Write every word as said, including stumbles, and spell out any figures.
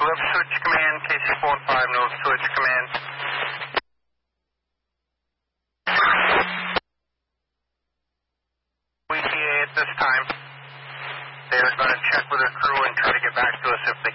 Left switch command, K C four and five, no switch command. E T A at this time. They're going to check with their crew and try to get back to us if they